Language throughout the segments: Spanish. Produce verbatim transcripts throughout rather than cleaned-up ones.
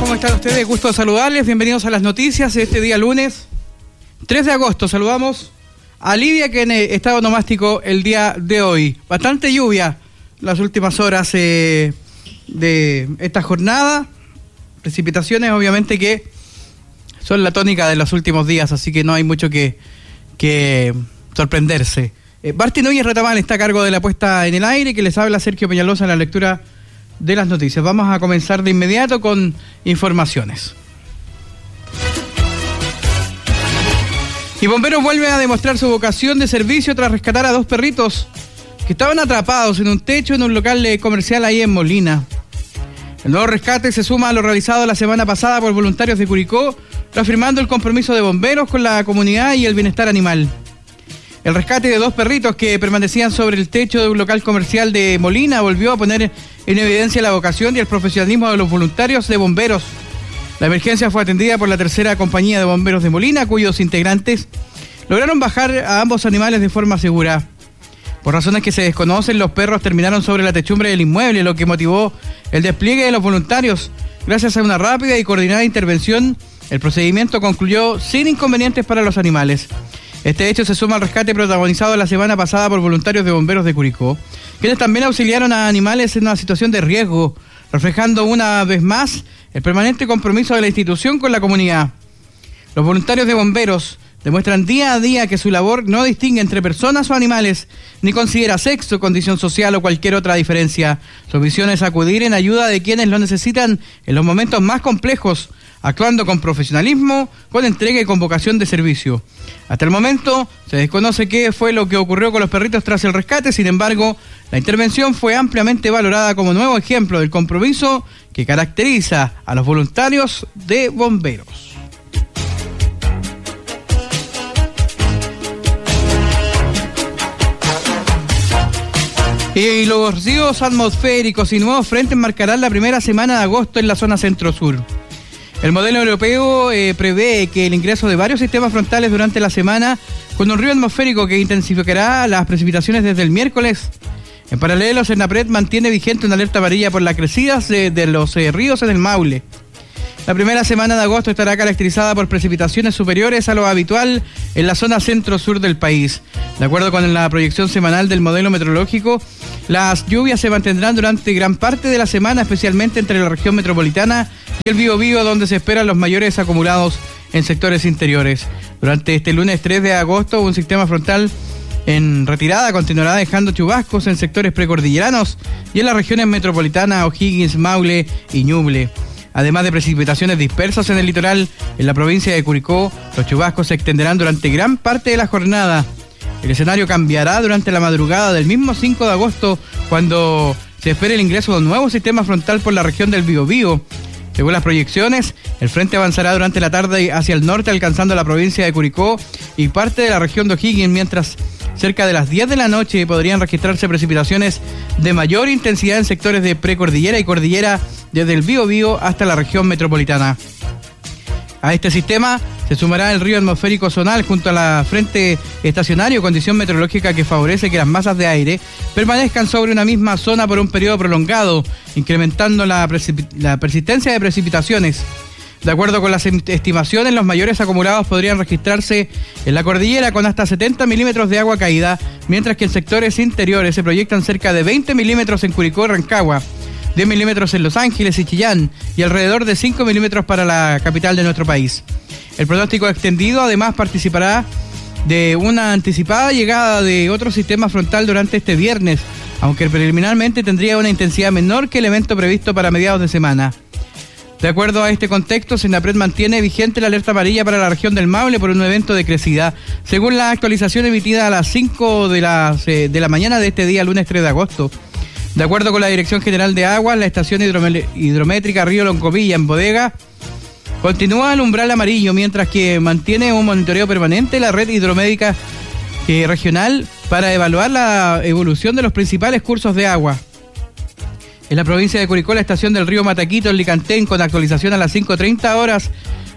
¿Cómo están ustedes? Gusto de saludarles, bienvenidos a las noticias de este día lunes tres de agosto. Saludamos a Lidia, que en estado nomástico el día de hoy. Bastante lluvia las últimas horas eh, de esta jornada. Precipitaciones obviamente que son la tónica de los últimos días, así que no hay mucho que, que sorprenderse. Eh, Barty Núñez Retamal está a cargo de la puesta en el aire, que les habla Sergio Peñalosa en la lectura de las noticias. Vamos a comenzar de inmediato con informaciones. Y Bomberos vuelve a demostrar su vocación de servicio tras rescatar a dos perritos que estaban atrapados en un techo en un local comercial ahí en Molina. El nuevo rescate se suma a lo realizado la semana pasada por voluntarios de Curicó, reafirmando el compromiso de Bomberos con la comunidad y el bienestar animal. El rescate de dos perritos que permanecían sobre el techo de un local comercial de Molina volvió a poner en evidencia la vocación y el profesionalismo de los voluntarios de bomberos. La emergencia fue atendida por la tercera compañía de bomberos de Molina, cuyos integrantes lograron bajar a ambos animales de forma segura. Por razones que se desconocen, los perros terminaron sobre la techumbre del inmueble, lo que motivó el despliegue de los voluntarios. Gracias a una rápida y coordinada intervención, el procedimiento concluyó sin inconvenientes para los animales. Este hecho se suma al rescate protagonizado la semana pasada por voluntarios de bomberos de Curicó, quienes también auxiliaron a animales en una situación de riesgo, reflejando una vez más el permanente compromiso de la institución con la comunidad. Los voluntarios de bomberos demuestran día a día que su labor no distingue entre personas o animales, ni considera sexo, condición social o cualquier otra diferencia. Su misión es acudir en ayuda de quienes lo necesitan en los momentos más complejos, actuando con profesionalismo, con entrega y con vocación de servicio. Hasta el momento se desconoce qué fue lo que ocurrió con los perritos tras el rescate. Sin embargo, la intervención fue ampliamente valorada como nuevo ejemplo del compromiso que caracteriza a los voluntarios de bomberos. Y los residuos atmosféricos y nuevos frentes marcarán la primera semana de agosto en la zona centro-sur. El modelo europeo eh, prevé que el ingreso de varios sistemas frontales durante la semana, con un río atmosférico que intensificará las precipitaciones desde el miércoles. En paralelo, Senapred mantiene vigente una alerta amarilla por las crecidas de, de los eh, ríos en el Maule. La primera semana de agosto estará caracterizada por precipitaciones superiores a lo habitual en la zona centro-sur del país. De acuerdo con la proyección semanal del modelo meteorológico, las lluvias se mantendrán durante gran parte de la semana, especialmente entre la región metropolitana y el Biobío, donde se esperan los mayores acumulados en sectores interiores. Durante este lunes tres de agosto, un sistema frontal en retirada continuará dejando chubascos en sectores precordilleranos y en las regiones metropolitanas, O'Higgins, Maule y Ñuble. Además de precipitaciones dispersas en el litoral, en la provincia de Curicó, los chubascos se extenderán durante gran parte de la jornada. El escenario cambiará durante la madrugada del mismo cinco de agosto, cuando se espera el ingreso de un nuevo sistema frontal por la región del Biobío. Según las proyecciones, el frente avanzará durante la tarde hacia el norte, alcanzando la provincia de Curicó y parte de la región de O'Higgins, mientras cerca de las diez de la noche podrían registrarse precipitaciones de mayor intensidad en sectores de precordillera y cordillera, desde el Biobío hasta la región metropolitana. A este sistema se sumará el río atmosférico zonal junto a la frente estacionario, condición meteorológica que favorece que las masas de aire permanezcan sobre una misma zona por un periodo prolongado, incrementando la, precip- la persistencia de precipitaciones. De acuerdo con las estimaciones, los mayores acumulados podrían registrarse en la cordillera con hasta setenta milímetros de agua caída, mientras que en sectores interiores se proyectan cerca de veinte milímetros en Curicó y Rancagua, diez milímetros en Los Ángeles y Chillán y alrededor de cinco milímetros para la capital de nuestro país. El pronóstico extendido además participará de una anticipada llegada de otro sistema frontal durante este viernes, aunque preliminarmente tendría una intensidad menor que el evento previsto para mediados de semana. De acuerdo a este contexto, Senapred mantiene vigente la alerta amarilla para la región del Maule por un evento de crecida, según la actualización emitida a las cinco de la, de la mañana de este día, lunes tres de agosto. De acuerdo con la Dirección General de Aguas, la estación hidrométrica Río Loncopilla en Bodega continúa al umbral amarillo, mientras que mantiene un monitoreo permanente la red hidrométrica eh, regional para evaluar la evolución de los principales cursos de agua. En la provincia de Curicó, la estación del río Mataquito en Licantén, con actualización a las cinco treinta horas,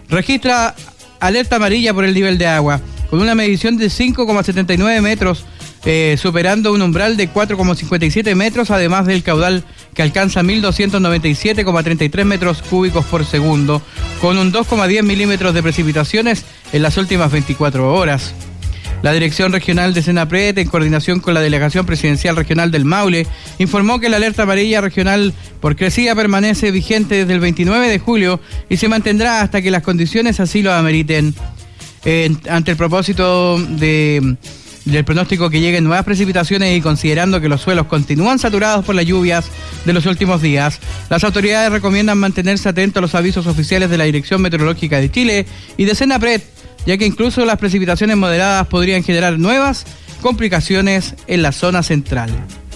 registra alerta amarilla por el nivel de agua, con una medición de cinco coma setenta y nueve metros, eh, superando un umbral de cuatro coma cincuenta y siete metros, además del caudal que alcanza mil doscientos noventa y siete coma treinta y tres metros cúbicos por segundo, con un dos coma diez milímetros de precipitaciones en las últimas veinticuatro horas. La Dirección Regional de Senapred, en coordinación con la Delegación Presidencial Regional del Maule, informó que la alerta amarilla regional por crecida permanece vigente desde el veintinueve de julio y se mantendrá hasta que las condiciones así lo ameriten. Eh, ante el propósito de, del pronóstico que lleguen nuevas precipitaciones y considerando que los suelos continúan saturados por las lluvias de los últimos días, las autoridades recomiendan mantenerse atentos a los avisos oficiales de la Dirección Meteorológica de Chile y de Senapred, ya que incluso las precipitaciones moderadas podrían generar nuevas complicaciones en la zona central.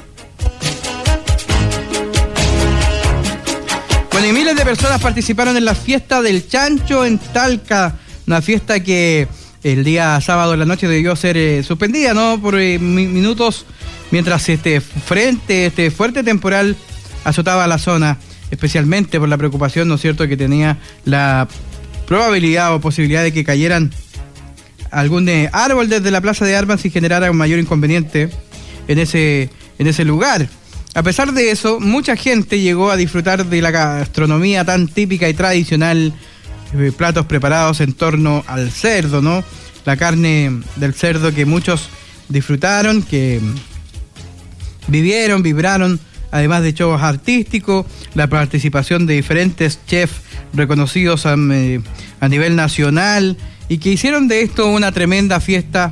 Bueno, y miles de personas participaron en la fiesta del Chancho en Talca, una fiesta que el día sábado en la noche debió ser eh, suspendida, ¿no? Por eh, minutos, mientras este frente, este fuerte temporal azotaba la zona, especialmente por la preocupación, ¿no es cierto?, que tenía la probabilidad o posibilidad de que cayeran algún eh, árbol desde la Plaza de Armas y generara un mayor inconveniente en ese, en ese lugar. A pesar de eso, mucha gente llegó a disfrutar de la gastronomía tan típica y tradicional, eh, platos preparados en torno al cerdo, ¿no? La carne del cerdo que muchos disfrutaron, que vivieron, vibraron, además de shows artísticos, la participación de diferentes chefs reconocidos a, eh, a nivel nacional y que hicieron de esto una tremenda fiesta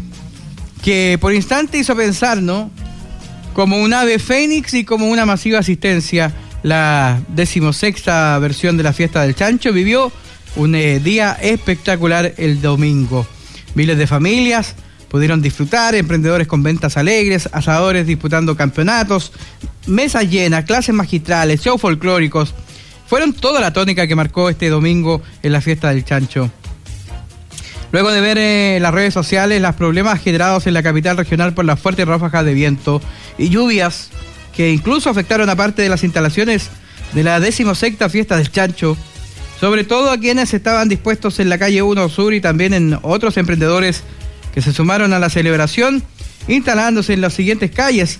que por instante hizo pensar, ¿no?, como un ave fénix y como una masiva asistencia. La decimosexta versión de la fiesta del Chancho vivió un eh, día espectacular el domingo. Miles de familias pudieron disfrutar, emprendedores con ventas alegres, asadores disputando campeonatos, mesas llenas, clases magistrales, shows folclóricos. Fueron toda la tónica que marcó este domingo en la fiesta del Chancho. Luego de ver en eh, las redes sociales los problemas generados en la capital regional por las fuertes ráfagas de viento y lluvias que incluso afectaron a parte de las instalaciones de la decimosexta fiesta del Chancho, sobre todo a quienes estaban dispuestos en la calle uno Sur y también en otros emprendedores que se sumaron a la celebración, instalándose en las siguientes calles.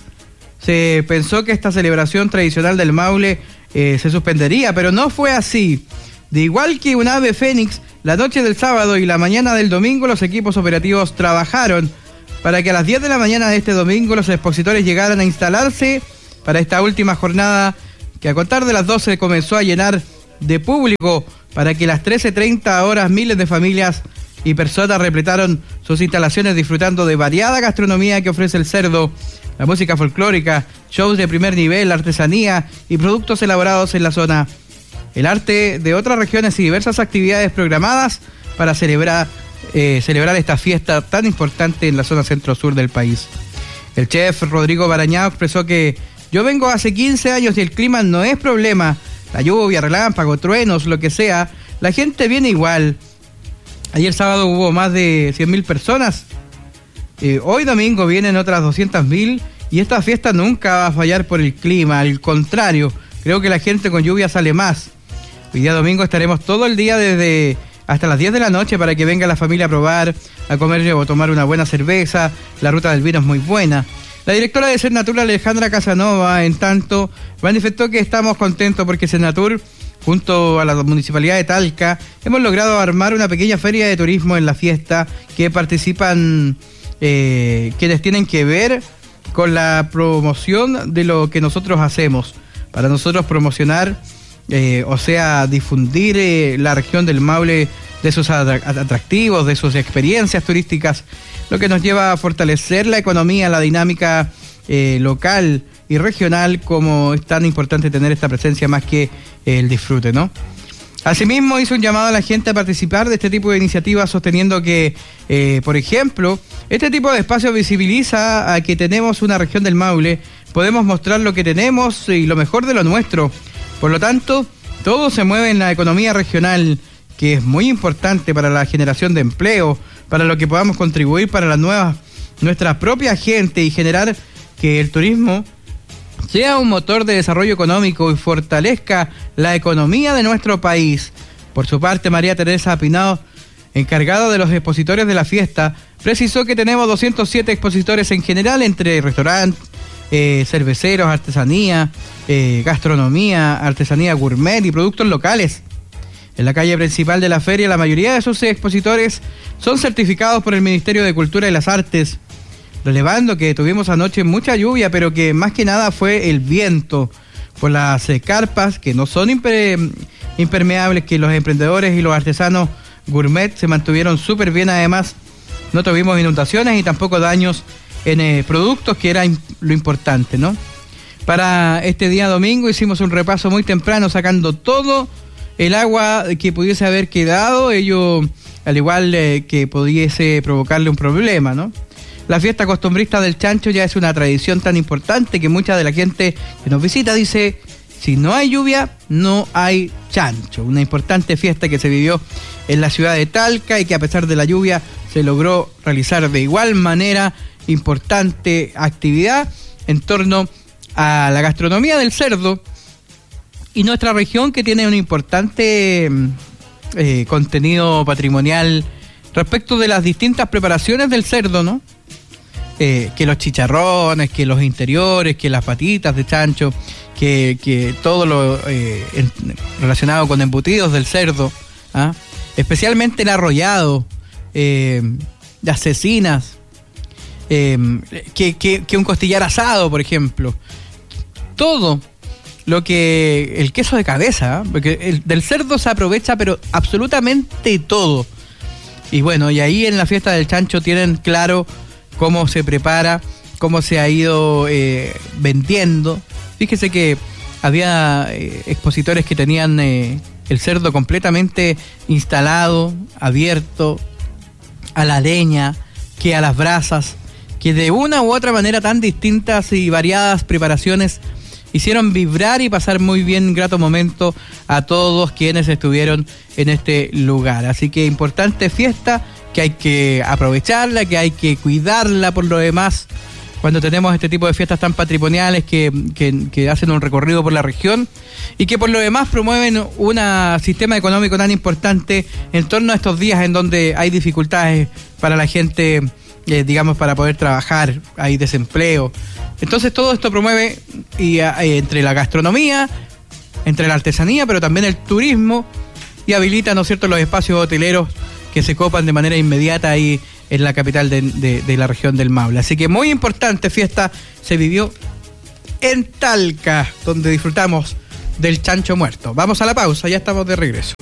Se pensó que esta celebración tradicional del Maule eh, se suspendería, pero no fue así. De igual que un ave fénix, la noche del sábado y la mañana del domingo los equipos operativos trabajaron para que a las diez de la mañana de este domingo los expositores llegaran a instalarse para esta última jornada que a contar de las doce comenzó a llenar de público para que a las trece treinta horas miles de familias y personas repletaron sus instalaciones disfrutando de variada gastronomía que ofrece el cerdo, la música folclórica, shows de primer nivel, artesanía y productos elaborados en la zona, el arte de otras regiones y diversas actividades programadas para celebrar, eh, celebrar esta fiesta tan importante en la zona centro-sur del país. El chef Rodrigo Barañao expresó que yo vengo hace quince años y el clima no es problema, la lluvia, relámpago, truenos, lo que sea, la gente viene igual. Ayer sábado hubo más de cien mil personas, eh, hoy domingo vienen otras doscientas mil y esta fiesta nunca va a fallar por el clima, al contrario, creo que la gente con lluvia sale más. Hoy día domingo estaremos todo el día desde hasta las diez de la noche para que venga la familia a probar, a comer o tomar una buena cerveza, la ruta del vino es muy buena. La directora de Senatur, Alejandra Casanova, en tanto, manifestó que estamos contentos porque Senatur, junto a la Municipalidad de Talca, hemos logrado armar una pequeña feria de turismo en la fiesta que participan eh, quienes tienen que ver con la promoción de lo que nosotros hacemos. Para nosotros promocionar, eh, o sea, difundir eh, la región del Maule de sus atractivos, de sus experiencias turísticas, lo que nos lleva a fortalecer la economía, la dinámica eh, local y regional, como es tan importante tener esta presencia más que eh, el disfrute, ¿no? Asimismo, hizo un llamado a la gente a participar de este tipo de iniciativas, sosteniendo que, eh, por ejemplo, este tipo de espacio visibiliza a que tenemos una región del Maule, podemos mostrar lo que tenemos y lo mejor de lo nuestro. Por lo tanto, todo se mueve en la economía regional, que es muy importante para la generación de empleo, para lo que podamos contribuir para la nueva, nuestra propia gente y generar que el turismo sea un motor de desarrollo económico y fortalezca la economía de nuestro país. Por su parte, María Teresa Pinado encargado de los expositores de la fiesta, precisó que tenemos doscientos siete expositores en general, entre restaurantes, eh, cerveceros, artesanía, eh, gastronomía, artesanía gourmet y productos locales. En la calle principal de la feria, la mayoría de esos expositores son certificados por el Ministerio de Cultura y las Artes, relevando que tuvimos anoche mucha lluvia, pero que más que nada fue el viento por las eh, carpas, que no son imper- impermeables, que los emprendedores y los artesanos gourmet se mantuvieron súper bien. Además, no tuvimos inundaciones y tampoco daños en eh, productos, que era imp- lo importante, ¿no? Para este día domingo hicimos un repaso muy temprano, sacando todo el agua que pudiese haber quedado, ello al igual eh, que pudiese provocarle un problema, ¿no? La fiesta costumbrista del chancho ya es una tradición tan importante que mucha de la gente que nos visita dice: si no hay lluvia, no hay chancho. Una importante fiesta que se vivió en la ciudad de Talca y que a pesar de la lluvia se logró realizar de igual manera importante actividad en torno a la gastronomía del cerdo y nuestra región, que tiene un importante eh, contenido patrimonial respecto de las distintas preparaciones del cerdo, ¿no? Eh, que los chicharrones, que los interiores, que las patitas de chancho, que, que todo lo eh, en, relacionado con embutidos del cerdo, ¿ah? Especialmente el arrollado, eh, las cecinas, eh, que, que, que un costillar asado, por ejemplo. Todo lo que... el queso de cabeza, ¿eh? Porque el, del cerdo se aprovecha, pero absolutamente todo. Y bueno, y ahí en la fiesta del chancho tienen claro cómo se prepara, cómo se ha ido eh, vendiendo. Fíjese que había eh, expositores que tenían eh, el cerdo completamente instalado, abierto, a la leña, que a las brasas, que de una u otra manera tan distintas y variadas preparaciones hicieron vibrar y pasar muy bien, grato momento a todos quienes estuvieron en este lugar. Así que importante fiesta, que hay que aprovecharla, que hay que cuidarla por lo demás, cuando tenemos este tipo de fiestas tan patrimoniales que, que, que hacen un recorrido por la región y que por lo demás promueven un sistema económico tan importante en torno a estos días en donde hay dificultades para la gente, eh, digamos, para poder trabajar, hay desempleo. Entonces todo esto promueve y, eh, entre la gastronomía, entre la artesanía, pero también el turismo, y habilita, ¿no es cierto?, los espacios hoteleros que se copan de manera inmediata ahí en la capital de, de, de la región del Maule. Así que muy importante fiesta se vivió en Talca, donde disfrutamos del chancho muerto. Vamos a la pausa, ya estamos de regreso.